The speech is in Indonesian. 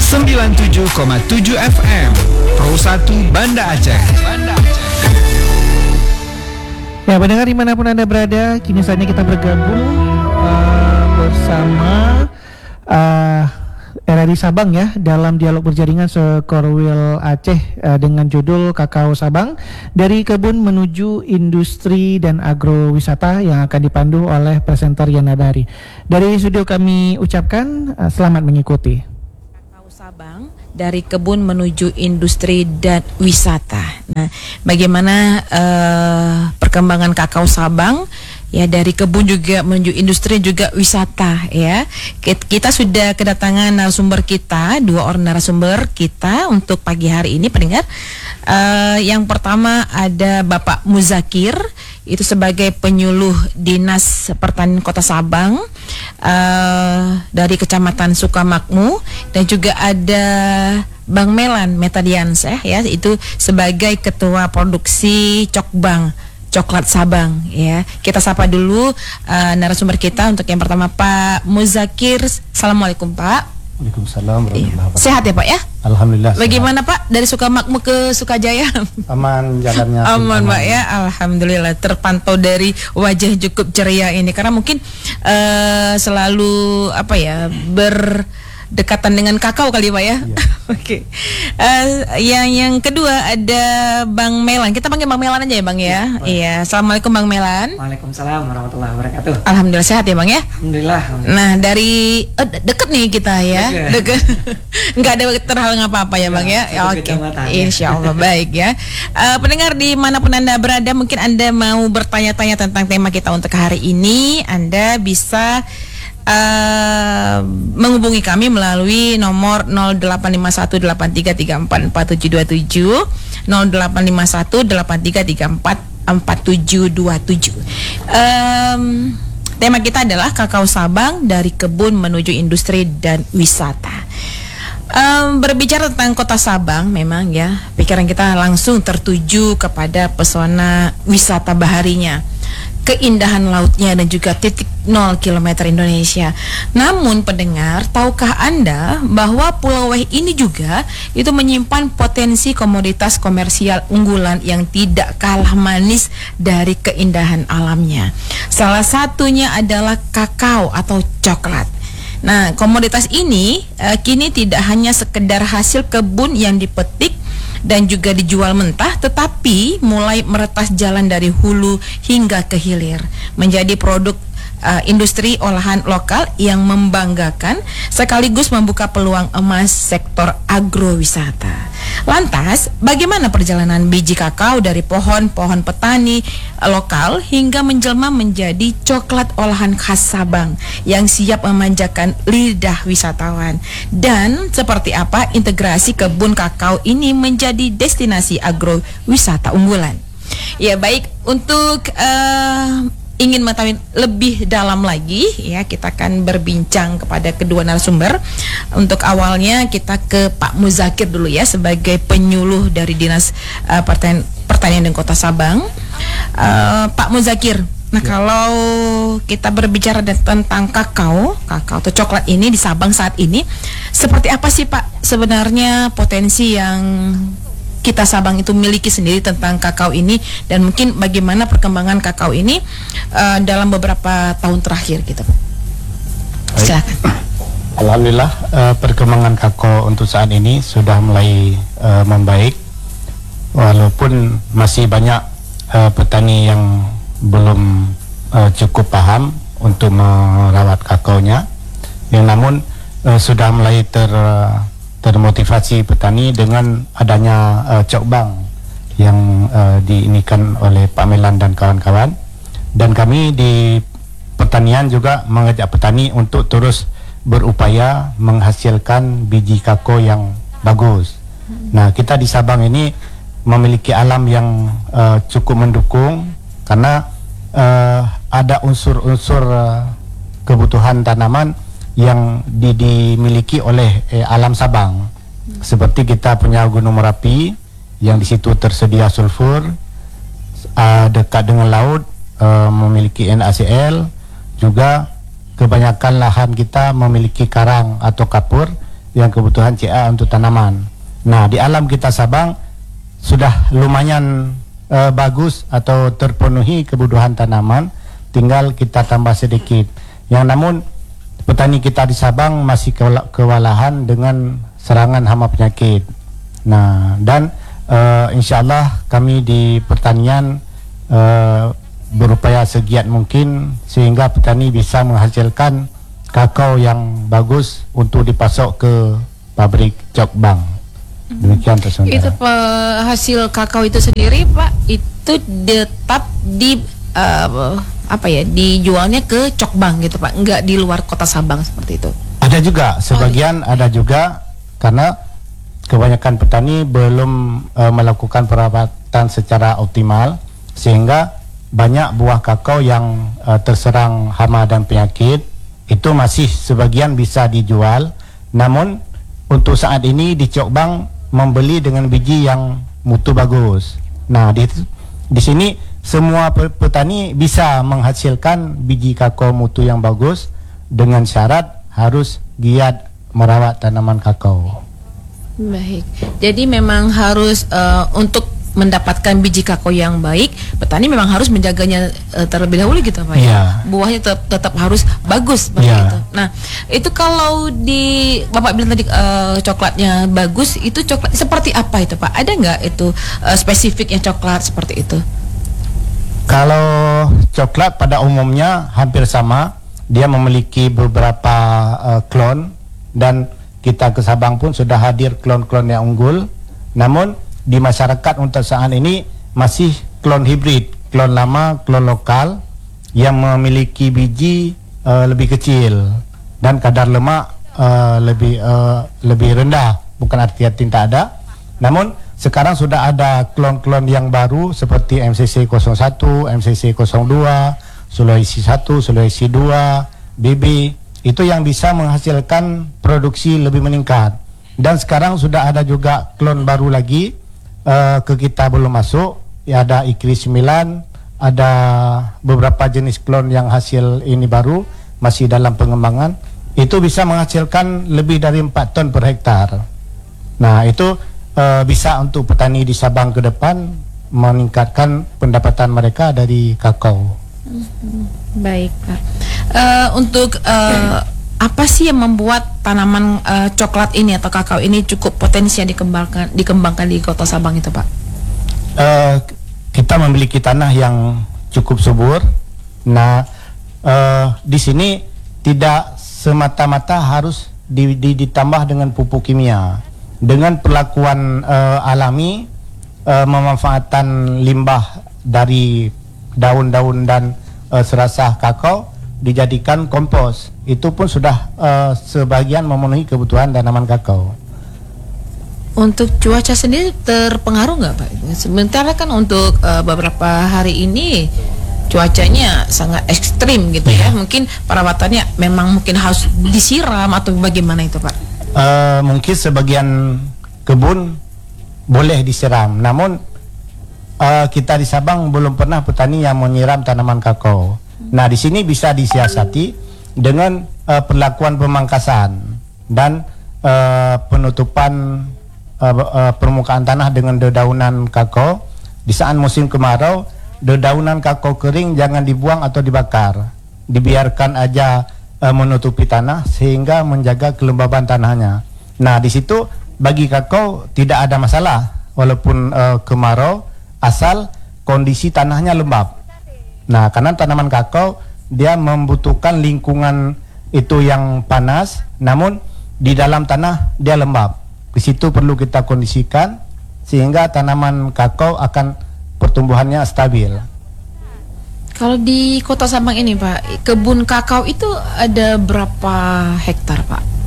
97,7 FM Pro 1 Banda Aceh. Ya, pendengar dimanapun Anda berada, kini saatnya kita bergabung bersama RRI Sabang ya, dalam dialog berjaringan Sekorwil Aceh dengan judul Kakao Sabang dari Kebun Menuju Industri dan Agrowisata, yang akan dipandu oleh presenter Yana Bahari. Dari studio kami ucapkan selamat mengikuti. Kakao Sabang dari Kebun Menuju Industri dan Wisata. Nah, bagaimana perkembangan kakao Sabang ya, dari kebun juga menuju industri juga wisata ya. Kita sudah kedatangan narasumber kita, 2 orang narasumber kita untuk pagi hari ini, pendengar. Yang pertama ada Bapak Muzakir, itu sebagai penyuluh Dinas Pertanian Kota Sabang dari Kecamatan Sukamakmu, dan juga ada Bang Melan Metadiansyah ya, itu sebagai ketua produksi Coklat Sabang ya. Kita sapa dulu narasumber kita. Untuk yang pertama Pak Muzakir. Assalamualaikum Pak. Waalaikumsalam warahmatullahi wabarakatuh. Sehat ya Pak ya? Alhamdulillah. Bagaimana Pak dari Sukamakmu ke Sukajaya? Aman jalannya. Aman Pak ya, alhamdulillah. Terpantau dari wajah cukup ceria ini, karena mungkin selalu berdekatan dengan kakao kali Pak ya. Oke. Yang kedua ada Bang Melan. Kita panggil Bang Melan aja ya Bang ya. Iya. Assalamualaikum Bang Melan. Waalaikumsalam warahmatullahi wabarakatuh. Alhamdulillah sehat ya Bang ya. Alhamdulillah. Nah dari deket nih kita ya. Deket. Nggak ada terhalang apa-apa ya Bang ya. Oke. Insya Allah baik ya. Pendengar dimanapun Anda berada, mungkin Anda mau bertanya-tanya tentang tema kita untuk hari ini, Anda bisa menghubungi kami melalui nomor 085183344727, 085183344727. Tema kita adalah Kakao Sabang dari Kebun Menuju Industri dan Wisata. Berbicara tentang Kota Sabang, memang ya pikiran kita langsung tertuju kepada pesona wisata baharinya, keindahan lautnya, dan juga titik 0 km Indonesia. Namun pendengar, tahukah Anda bahwa Pulau Weh ini juga itu menyimpan potensi komoditas komersial unggulan yang tidak kalah manis dari keindahan alamnya. Salah satunya adalah kakao atau coklat. Nah, komoditas ini kini tidak hanya sekedar hasil kebun yang dipetik dan juga dijual mentah, tetapi mulai meretas jalan dari hulu hingga ke hilir, menjadi produk industri olahan lokal yang membanggakan, sekaligus membuka peluang emas sektor agrowisata. Lantas, bagaimana perjalanan biji kakao dari pohon-pohon petani lokal hingga menjelma menjadi coklat olahan khas Sabang yang siap memanjakan lidah wisatawan? Dan seperti apa integrasi kebun kakao ini menjadi destinasi agrowisata unggulan? Ya baik, untuk ingin mengetahui lebih dalam lagi ya, kita akan berbincang kepada kedua narasumber. Untuk awalnya kita ke Pak Muzakir dulu ya, sebagai penyuluh dari Dinas Pertanian dan Kota Sabang. Pak Muzakir, nah kalau kita berbicara tentang kakao atau coklat ini di Sabang saat ini, seperti apa sih Pak sebenarnya potensi yang kita Sabang itu miliki sendiri tentang kakao ini, dan mungkin bagaimana perkembangan kakao ini dalam beberapa tahun terakhir gitu. Silakan. Alhamdulillah, perkembangan kakao untuk saat ini sudah mulai membaik, walaupun masih banyak petani yang belum cukup paham untuk merawat kakaonya, yang namun sudah mulai termotivasi petani dengan adanya Cokbang yang diinikan oleh Pak Melan dan kawan-kawan. Dan kami di pertanian juga mengajak petani untuk terus berupaya menghasilkan biji kakao yang bagus. Nah, kita di Sabang ini memiliki alam yang cukup mendukung, karena ada unsur-unsur kebutuhan tanaman yang dimiliki oleh alam Sabang. Seperti kita punya Gunung Merapi yang di situ tersedia sulfur, dekat dengan laut, memiliki NaCl, juga kebanyakan lahan kita memiliki karang atau kapur yang kebutuhan CA untuk tanaman. Nah, di alam kita Sabang sudah lumayan bagus atau terpenuhi kebutuhan tanaman, tinggal kita tambah sedikit. Yang namun petani kita di Sabang masih kewalahan dengan serangan hama penyakit. Nah, dan insyaallah kami di pertanian berupaya segiat mungkin sehingga petani bisa menghasilkan kakao yang bagus untuk dipasok ke pabrik Cokbang. Demikian tersebut. Itu hasil kakao itu sendiri Pak, itu tetap di dijualnya ke Cokbang gitu Pak, enggak di luar kota Sabang seperti itu? Ada juga, sebagian ada juga, karena kebanyakan petani belum melakukan perawatan secara optimal sehingga banyak buah kakao yang terserang hama dan penyakit itu masih sebagian bisa dijual. Namun untuk saat ini di Cokbang membeli dengan biji yang mutu bagus. Nah, di sini semua petani bisa menghasilkan biji kakao mutu yang bagus dengan syarat harus giat merawat tanaman kakao. Baik. Jadi memang harus untuk mendapatkan biji kakao yang baik, petani memang harus menjaganya terlebih dahulu gitu Pak ya. Buahnya tetap harus bagus seperti itu. Nah, itu kalau di Bapak bilang tadi coklatnya bagus, itu coklat seperti apa itu Pak? Ada nggak itu spesifiknya coklat seperti itu? Kalau coklat pada umumnya hampir sama, dia memiliki beberapa klon, dan kita ke Sabang pun sudah hadir klon-klon yang unggul. Namun di masyarakat untuk saat ini masih klon hibrid, klon lama, klon lokal yang memiliki biji lebih kecil dan kadar lemak lebih rendah. Bukan artinya tidak ada, namun sekarang sudah ada klon-klon yang baru seperti MCC 01, MCC 02, Sulawesi 1, Sulawesi 2, BB, itu yang bisa menghasilkan produksi lebih meningkat. Dan sekarang sudah ada juga klon baru lagi ke kita belum masuk, ya, ada IKRI 9, ada beberapa jenis klon yang hasil ini baru masih dalam pengembangan, itu bisa menghasilkan lebih dari 4 ton per hektar. Nah, itu bisa untuk petani di Sabang ke depan meningkatkan pendapatan mereka dari kakao. Baik Pak. Untuk apa sih yang membuat tanaman coklat ini atau kakao ini cukup potensial dikembangkan di kota Sabang itu Pak? Kita memiliki tanah yang cukup subur. Nah, di sini tidak semata-mata harus ditambah dengan pupuk kimia. Dengan perlakuan alami, memanfaatkan limbah dari daun-daun dan serasah kakao dijadikan kompos, itu pun sudah sebagian memenuhi kebutuhan tanaman kakao. Untuk cuaca sendiri terpengaruh nggak Pak? Sementara kan untuk beberapa hari ini cuacanya sangat ekstrim gitu ya. Mungkin perawatannya memang mungkin harus disiram atau bagaimana itu Pak? Mungkin sebagian kebun boleh disiram, namun kita di Sabang belum pernah petani yang menyiram tanaman kakao. Nah, di sini bisa disiasati dengan perlakuan pemangkasan dan penutupan permukaan tanah dengan dedaunan kakao. Di saat musim kemarau, dedaunan kakao kering jangan dibuang atau dibakar, dibiarkan aja menutupi tanah sehingga menjaga kelembaban tanahnya. Nah, di situ bagi kakao tidak ada masalah walaupun kemarau, asal kondisi tanahnya lembab. Nah, karena tanaman kakao dia membutuhkan lingkungan itu yang panas, namun di dalam tanah dia lembab. Di situ perlu kita kondisikan sehingga tanaman kakao akan pertumbuhannya stabil. Kalau di Kota Sabang ini Pak, kebun kakao itu ada berapa hektar Pak?